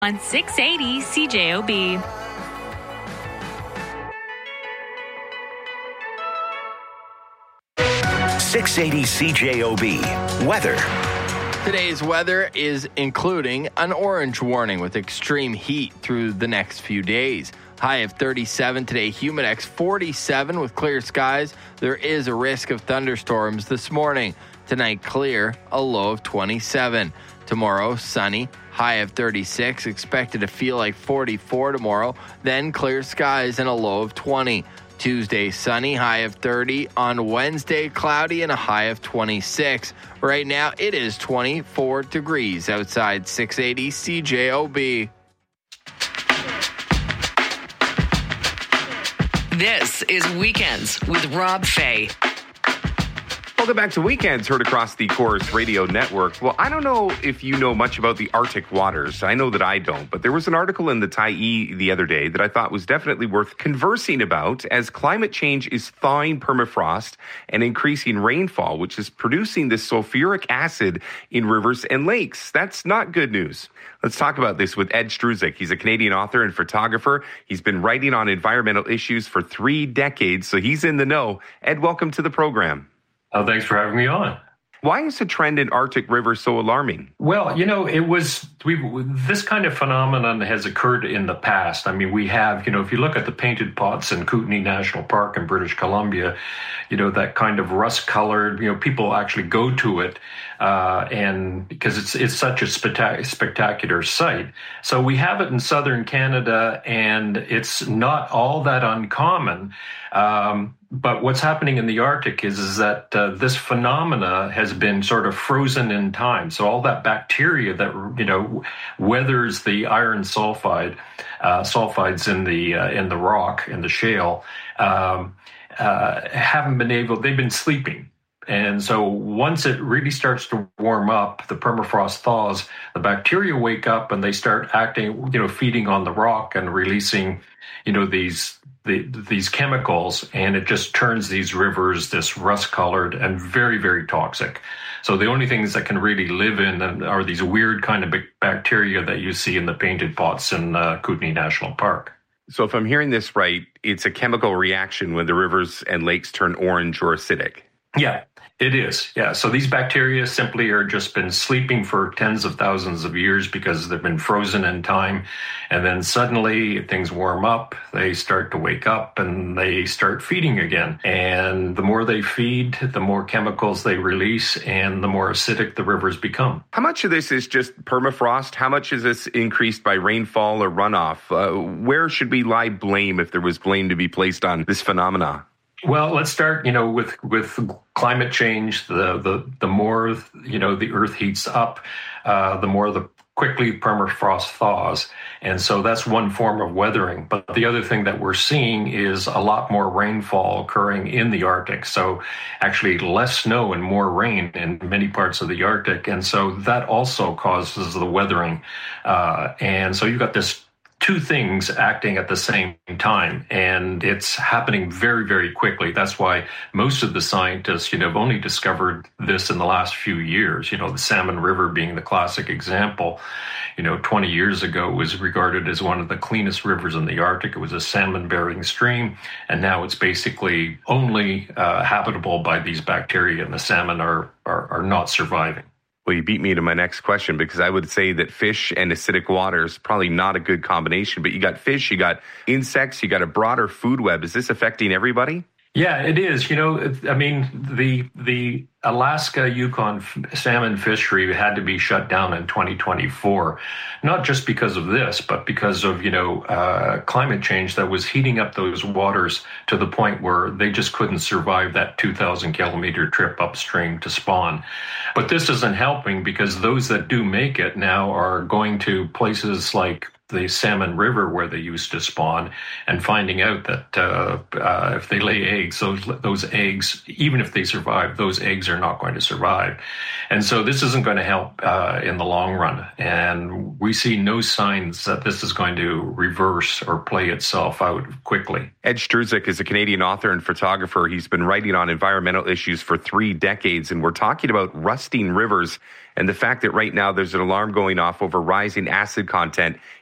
on 680 CJOB. .680 CJOB weather. Today's weather is including an orange warning with extreme heat through the next few days. High of 37 today, Humidex 47 with clear skies. There is a risk of thunderstorms this morning. Tonight, clear, a low of 27. Tomorrow, sunny, high of 36, expected to feel like 44 tomorrow. Then clear skies and a low of 20. Tuesday, sunny, high of 30. On Wednesday, cloudy and a high of 26. Right now, it is 24 degrees outside 680 CJOB. This is Weekends with Rob Fay. Welcome back to Weekends, heard across the Chorus Radio Network. Well, I don't know if you know much about the Arctic waters. I know that I don't, but there was an article in the Tyee the other day that I thought was definitely worth conversing about, as climate change is thawing permafrost and increasing rainfall, which is producing this sulfuric acid in rivers and lakes. That's not good news. Let's talk about this with Ed Struzik. He's a Canadian author and photographer. He's been writing on environmental issues for 3 decades, so he's in the know. Ed, welcome to the program. Oh, thanks for having me on. Why is the trend in Arctic rivers so alarming? Well, this kind of phenomenon has occurred in the past. I mean, we have, if you look at the painted pots in Kootenay National Park in British Columbia, that kind of rust-colored, people actually go to it, and because it's such a spectacular sight. So we have it in southern Canada, and it's not all that uncommon. But what's happening in the Arctic is that this phenomena has been sort of frozen in time. So all that bacteria that weathers the iron sulfides in the rock, in the shale, haven't been able. They've been sleeping. And so once it really starts to warm up, the permafrost thaws, the bacteria wake up and they start acting, feeding on the rock and releasing, these chemicals, and it just turns these rivers this rust-colored and very, very toxic. So the only things that can really live in them are these weird kind of bacteria that you see in the painted pots in Kootenay National Park. So if I'm hearing this right, it's a chemical reaction when the rivers and lakes turn orange or acidic. Yeah, it is. Yeah. So these bacteria simply are just been sleeping for tens of thousands of years because they've been frozen in time. And then suddenly things warm up, they start to wake up and they start feeding again. And the more they feed, the more chemicals they release and the more acidic the rivers become. How much of this is just permafrost? How much is this increased by rainfall or runoff? Where should we lie blame if there was blame to be placed on this phenomena? Well, let's start, with climate change. The more, the earth heats up, the more the quickly permafrost thaws. And so that's one form of weathering. But the other thing that we're seeing is a lot more rainfall occurring in the Arctic. So actually less snow and more rain in many parts of the Arctic. And so that also causes the weathering. And so you've got this 2 things acting at the same time, and it's happening very, very quickly. That's why most of the scientists, have only discovered this in the last few years. The Salmon River being the classic example. 20 years ago, it was regarded as one of the cleanest rivers in the Arctic. It was a salmon-bearing stream, and now it's basically only habitable by these bacteria, and the salmon are not surviving. Well, you beat me to my next question, because I would say that fish and acidic water is probably not a good combination. But you got fish, you got insects, you got a broader food web. Is this affecting everybody? Yeah, it is. The Alaska Yukon salmon fishery had to be shut down in 2024, not just because of this, but because of, climate change that was heating up those waters to the point where they just couldn't survive that 2,000 kilometer trip upstream to spawn. But this isn't helping, because those that do make it now are going to places like the Salmon River where they used to spawn and finding out that if they lay eggs, those eggs, even if they survive, those eggs are not going to survive. And so this isn't going to help in the long run. And we see no signs that this is going to reverse or play itself out quickly. Ed Strzok is a Canadian author and photographer. He's been writing on environmental issues for 3 decades, and we're talking about rusting rivers and the fact that right now there's an alarm going off over rising acid content